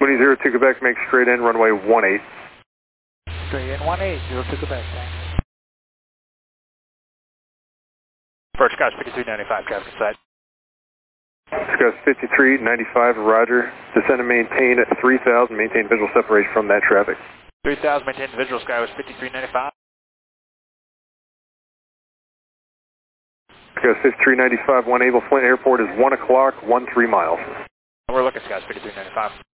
2002 Quebec, make straight in, runway 18. Straight in 18, 02 Quebec, thanks. Approach Scotch 5395, traffic inside. Scotch 5395, roger. Descend and maintain at 3000, maintain visual separation from that traffic. 3000, maintain the visual, Sky was 5395. Scotch 5395, 1 Able Flint Airport is 1 o'clock, 13 miles. We're looking, Scotch 5395.